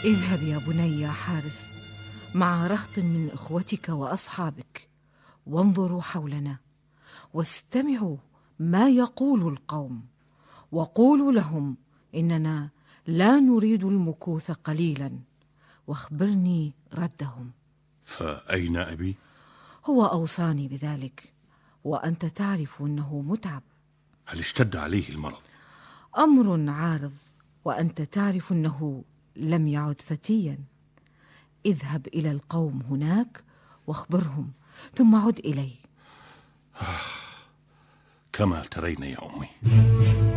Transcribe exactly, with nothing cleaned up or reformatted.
اذهب يا بني يا حارث مع رهط من إخوتك وأصحابك، وانظروا حولنا واستمعوا ما يقول القوم، وقولوا لهم إننا لا نريد المكوث قليلا، واخبرني ردهم. فأين أبي؟ هو أوصاني بذلك، وأنت تعرف أنه متعب. هل اشتد عليه المرض؟ أمر عارض، وأنت تعرف أنه لم يعد فتيا. اذهب إلى القوم هناك واخبرهم، ثم عد إلي. كما ترين يا أمي.